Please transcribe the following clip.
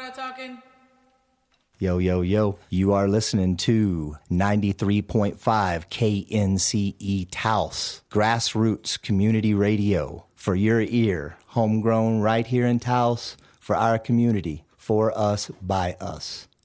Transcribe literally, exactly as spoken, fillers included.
Florida talking. Yo, yo, yo. You are listening to ninety-three point five K N C E Taos, grassroots community radio for your ear, homegrown right here in Taos, for our community, for us, by us.